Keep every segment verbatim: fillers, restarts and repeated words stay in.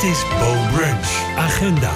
Dit is Bo Brunch Agenda.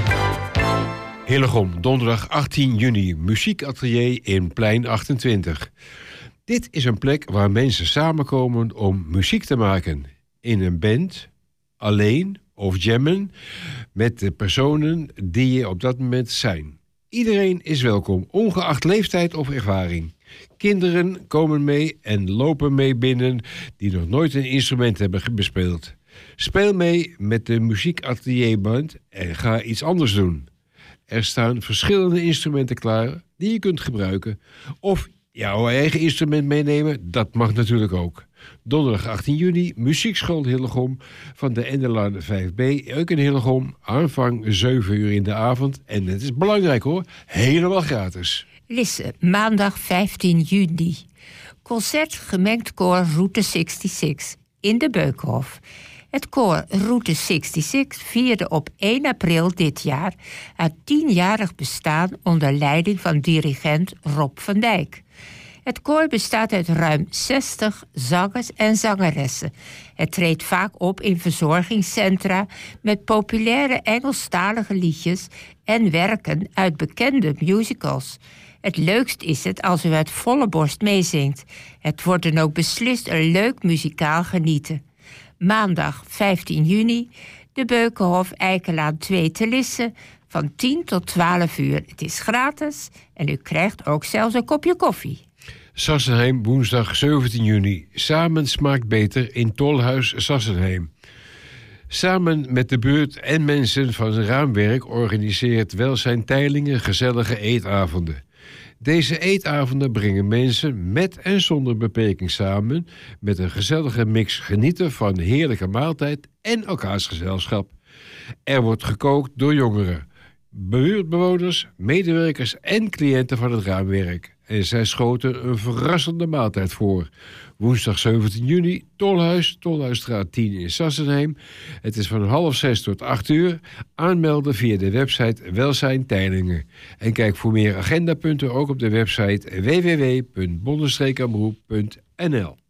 Hillegom, donderdag achttien juni, muziekatelier in Plein achtentwintig. Dit is een plek waar mensen samenkomen om muziek te maken. In een band, alleen of jammen met de personen die je op dat moment zijn. Iedereen is welkom, ongeacht leeftijd of ervaring. Kinderen komen mee en lopen mee binnen die nog nooit een instrument hebben bespeeld. Speel mee met de muziekatelierband en ga iets anders doen. Er staan verschillende instrumenten klaar die je kunt gebruiken. Of jouw eigen instrument meenemen, dat mag natuurlijk ook. Donderdag achttien juni, Muziekschool Hillegom van de Endelaan vijf B. Ook in Hillegom, aanvang zeven uur in de avond. En het is belangrijk hoor, helemaal gratis. Lisse, maandag vijftien juni. Concert gemengd koor Route zesenzestig in de Beukenhof. Het koor Route zesenzestig vierde op één april dit jaar het tienjarig bestaan onder leiding van dirigent Rob van Dijk. Het koor bestaat uit ruim zestig zangers en zangeressen. Het treedt vaak op in verzorgingscentra met populaire Engelstalige liedjes en werken uit bekende musicals. Het leukst is het als u uit volle borst meezingt. Het wordt dan ook beslist een leuk muzikaal genieten. Maandag vijftien juni, de Beukenhof Eikelaan twee te Lisse, van tien tot twaalf uur. Het is gratis en u krijgt ook zelfs een kopje koffie. Sassenheim, woensdag zeventien juni. Samen smaakt beter in Tolhuis Sassenheim. Samen met de buurt en mensen van Raamwerk organiseert Welzijn Teylingen gezellige eetavonden. Deze eetavonden brengen mensen met en zonder beperking samen met een gezellige mix genieten van heerlijke maaltijd en elkaars gezelschap. Er wordt gekookt door jongeren, buurtbewoners, medewerkers en cliënten van het Raamwerk. En zij schoten een verrassende maaltijd voor. Woensdag zeventien juni, Tolhuis, Tolhuisstraat tien in Sassenheim. Het is van half zes tot acht uur. Aanmelden via de website Welzijn Teylingen. En kijk voor meer agendapunten ook op de website w w w punt bonnenstreekamroep punt n l.